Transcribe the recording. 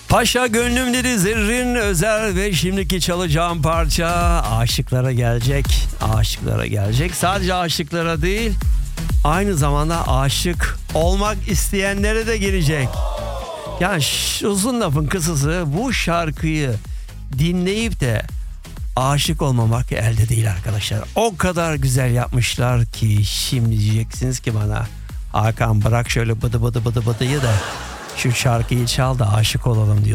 Paşa gönlüm dedi Zerrin Özer ve şimdiki çalacağım parça aşıklara gelecek. Aşıklara gelecek. Sadece aşıklara değil, aynı zamanda aşık olmak isteyenlere de gelecek. Yani uzun lafın kısası, bu şarkıyı dinleyip de aşık olmamak elde değil arkadaşlar. O kadar güzel yapmışlar ki şimdi diyeceksiniz ki bana, Hakan bırak şöyle bıdı bıdı bıdı bıdıyı da şu şarkıyı çal da aşık olalım diyor.